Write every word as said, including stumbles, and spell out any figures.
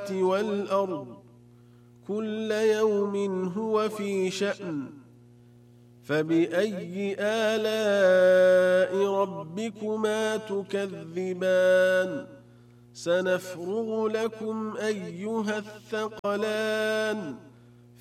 السماوات والأرض كل يوم هو في شأن فبأي آلاء ربكما تكذبان سنفرغ لكم أيها الثقلان